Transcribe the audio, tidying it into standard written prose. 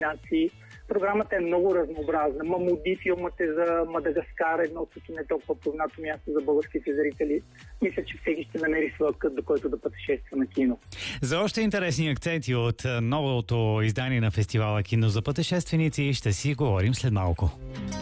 дестинации. Програмата е много разнообразна. Мамуди, филмът е за Мадагаскар, едно от не толкова познато място за българските зрители. Мисля, че всеки ще намери своя кът, до който да пътешества на кино. За още интересни акценти от новото издание на фестивала Кино за пътешественици ще си говорим след малко.